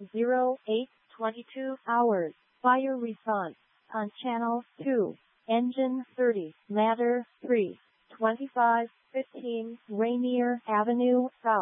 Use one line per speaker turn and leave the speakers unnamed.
0822 hours. Fire response on channel 2. Engine 30, ladder 3, 2515 Rainier Avenue, South.